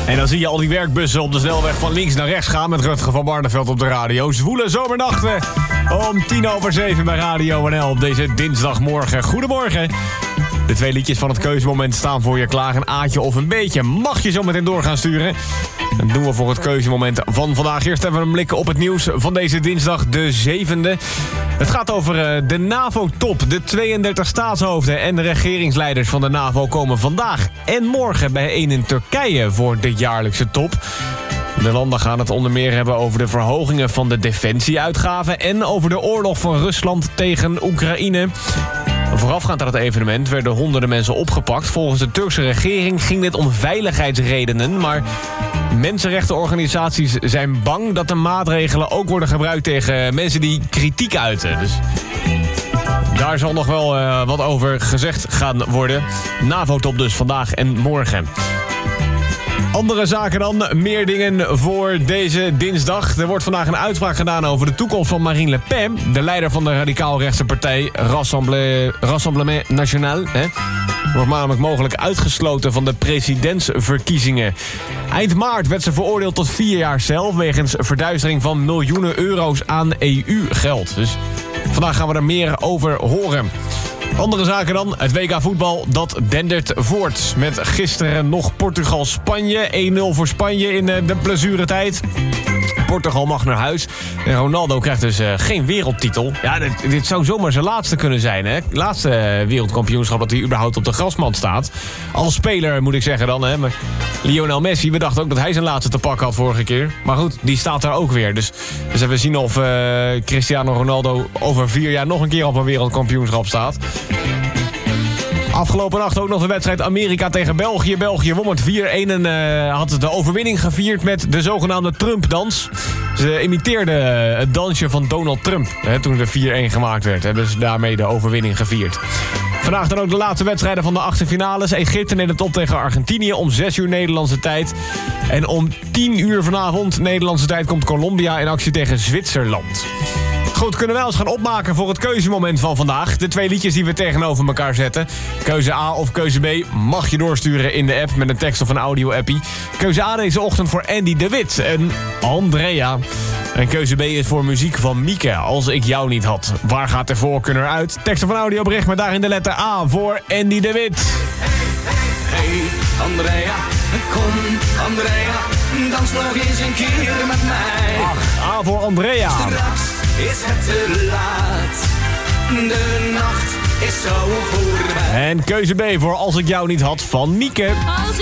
En dan zie je al die werkbussen op de snelweg van links naar rechts gaan met Rutger van Barneveld op de radio. Zwoele zomernachten om 6:10 bij Radio NL op deze dinsdagmorgen. Goedemorgen. De 2 liedjes van het keuzemoment staan voor je klaar. Een Aatje of een beetje mag je zo meteen door gaan sturen. Dat doen we voor het keuzemoment van vandaag. Eerst even een blik op het nieuws van deze dinsdag de 7e. Het gaat over de NAVO-top. De 32 staatshoofden en de regeringsleiders van de NAVO komen vandaag en morgen bijeen in Turkije voor de jaarlijkse top. De landen gaan het onder meer hebben over de verhogingen van de defensieuitgaven en over de oorlog van Rusland tegen Oekraïne. Voorafgaand aan het evenement werden honderden mensen opgepakt. Volgens de Turkse regering ging dit om veiligheidsredenen, maar mensenrechtenorganisaties zijn bang dat de maatregelen ook worden gebruikt tegen mensen die kritiek uiten. Dus daar zal nog wel wat over gezegd gaan worden. NAVO-top dus vandaag en morgen. Andere zaken dan, meer dingen voor deze dinsdag. Er wordt vandaag een uitspraak gedaan over de toekomst van Marine Le Pen. De leider van de radicaal-rechtse partij Rassemblement National. Wordt namelijk mogelijk uitgesloten van de presidentsverkiezingen. Eind maart werd ze veroordeeld tot 4 jaar cel wegens verduistering van miljoenen euro's aan EU-geld. Dus vandaag gaan we er meer over horen. Andere zaken dan, het WK voetbal, dat dendert voort. Met gisteren nog Portugal-Spanje, 1-0 voor Spanje in de blessuretijd. Portugal mag naar huis. En Ronaldo krijgt dus geen wereldtitel. Ja, dit zou zomaar zijn laatste kunnen zijn, hè? Laatste wereldkampioenschap dat hij überhaupt op de grasmat staat. Als speler moet ik zeggen dan, hè. Maar Lionel Messi, we dachten ook dat hij zijn laatste te pakken had vorige keer. Maar goed, die staat daar ook weer. Dus we zien of Cristiano Ronaldo over 4 jaar nog een keer op een wereldkampioenschap staat. Afgelopen nacht ook nog de wedstrijd Amerika tegen België. België won met 4-1 en had de overwinning gevierd met de zogenaamde Trump-dans. Ze imiteerden het dansje van Donald Trump toen er 4-1 gemaakt werd. Hebben ze daarmee de overwinning gevierd. Vandaag dan ook de laatste wedstrijden van de achterfinales. Egypte neemt het op tegen Argentinië om 6 uur Nederlandse tijd. En om 10 uur vanavond Nederlandse tijd komt Colombia in actie tegen Zwitserland. Goed, kunnen wij ons gaan opmaken voor het keuzemoment van vandaag. De 2 liedjes die we tegenover elkaar zetten. Keuze A of keuze B mag je doorsturen in de app met een tekst of een audio-appie. Keuze A deze ochtend voor Andy de Wit en Andrea. En keuze B is voor muziek van Mieke, Als ik jou niet had. Waar gaat de voorkeur uit? Tekst of een audiobericht met daarin de letter A voor Andy de Wit. Hey, Andrea, kom Andrea, dans nog eens een keer met mij. A voor Andrea. Straks is het te laat, de nacht is zo voorbij. En keuze B voor Als ik jou niet had van Mieke.